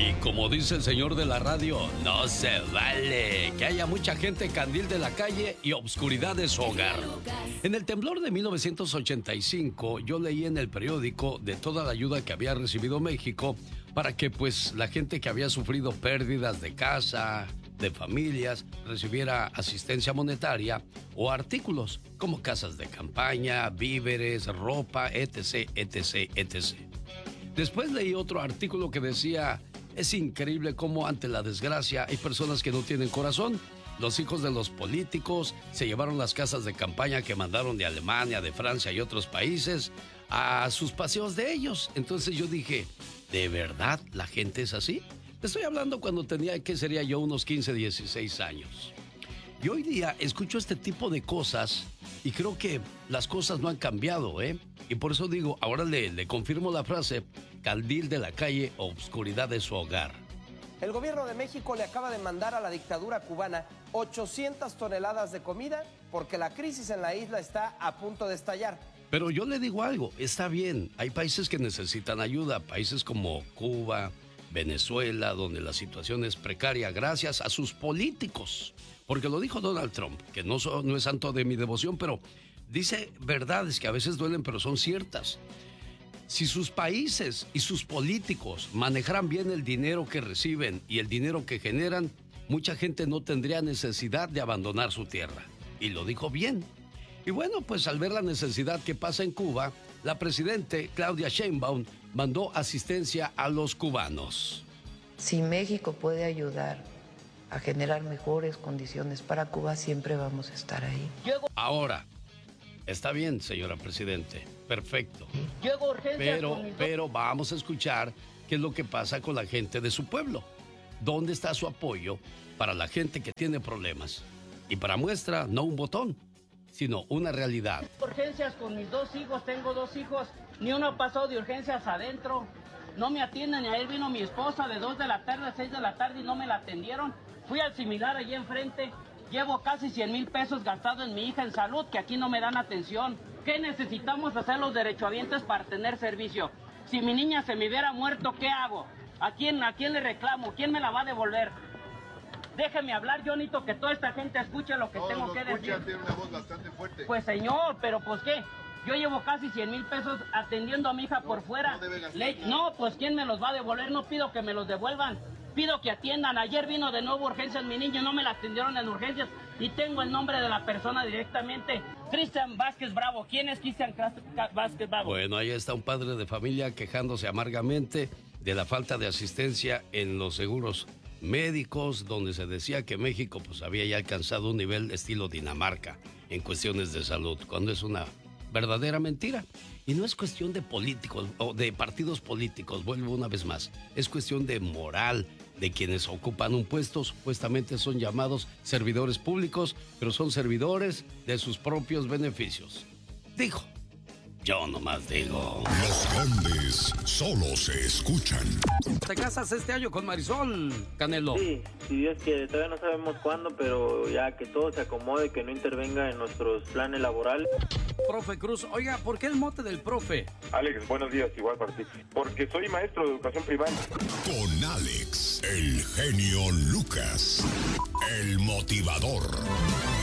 Y como dice el señor de la radio, no se vale que haya mucha gente candil de la calle y obscuridad de su hogar. En el temblor de 1985, yo leí en el periódico de toda la ayuda que había recibido México para que pues la gente que había sufrido pérdidas de casa, de familias, recibiera asistencia monetaria o artículos como casas de campaña, víveres, ropa, etc, etc, etc. Después leí otro artículo que decía: es increíble cómo ante la desgracia hay personas que no tienen corazón. Los hijos de los políticos se llevaron las casas de campaña que mandaron de Alemania, de Francia y otros países a sus paseos de ellos. Entonces yo dije, ¿de verdad la gente es así? Te estoy hablando cuando tenía, ¿qué sería yo? Unos 15, 16 años. Y hoy día escucho este tipo de cosas y creo que las cosas no han cambiado, ¿eh? Y por eso digo, ahora le confirmo la frase: candil de la calle, obscuridad de su hogar. El gobierno de México le acaba de mandar a la dictadura cubana 800 toneladas de comida porque la crisis en la isla está a punto de estallar. Pero yo le digo algo, está bien, hay países que necesitan ayuda, países como Cuba, Venezuela, donde la situación es precaria gracias a sus políticos. Porque lo dijo Donald Trump, que no es santo de mi devoción, pero dice verdades que a veces duelen, pero son ciertas. Si sus países y sus políticos manejaran bien el dinero que reciben y el dinero que generan, mucha gente no tendría necesidad de abandonar su tierra. Y lo dijo bien. Y bueno, pues al ver la necesidad que pasa en Cuba, la presidente Claudia Sheinbaum mandó asistencia a los cubanos. Si México puede ayudar a generar mejores condiciones para Cuba, siempre vamos a estar ahí. Ahora, está bien, señora presidente, perfecto. Pero vamos a escuchar qué es lo que pasa con la gente de su pueblo. ¿Dónde está su apoyo para la gente que tiene problemas? Y para muestra, no un botón, sino una realidad. Urgencias con mis 2 hijos, tengo 2 hijos, ni uno pasó de urgencias adentro. No me atienden, y ayer vino mi esposa de 2 de la tarde a 6 de la tarde y no me la atendieron. Fui al similar allí enfrente, llevo casi 100,000 pesos gastados en mi hija en salud, que aquí no me dan atención. ¿Qué necesitamos hacer los derechohabientes para tener servicio? Si mi niña se me hubiera muerto, ¿qué hago? ¿A quién le reclamo? ¿Quién me la va a devolver? Déjeme hablar, yo necesito que toda esta gente escuche lo que tengo que decir. Tiene una voz bastante fuerte. Pues señor, pero pues ¿qué? Yo llevo casi 100,000 pesos atendiendo a mi hija por fuera. No, pues ¿quién me los va a devolver? No pido que me los devuelvan. Pido que atiendan. Ayer vino de nuevo urgencias mi niño, no me la atendieron en urgencias. Y tengo el nombre de la persona directamente. Cristian Vázquez Bravo. ¿Quién es Cristian Vázquez Bravo? Bueno, ahí está un padre de familia quejándose amargamente de la falta de asistencia en los seguros médicos, donde se decía que México pues había ya alcanzado un nivel estilo Dinamarca en cuestiones de salud, cuando es una verdadera mentira. Y no es cuestión de políticos o de partidos políticos, vuelvo una vez más, es cuestión de moral de quienes ocupan un puesto. Supuestamente son llamados servidores públicos, pero son servidores de sus propios beneficios. Dijo. Yo nomás digo. Los grandes solo se escuchan. ¿Te casas este año con Marisol, Canelo? Sí, si Dios quiere, todavía no sabemos cuándo, pero ya que todo se acomode, que no intervenga en nuestros planes laborales. Profe Cruz, oiga, ¿por qué el mote del profe? Alex, buenos días, igual para ti. Porque soy maestro de educación primaria. Con Alex, el genio Lucas, el motivador.